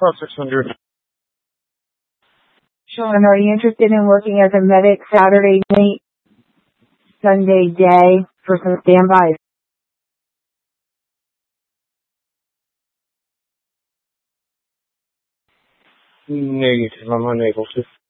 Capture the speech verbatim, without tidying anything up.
About six hundred. Sean, are you interested in working as a medic Saturday night, Sunday day for some standbys? Negative. I'm unable to.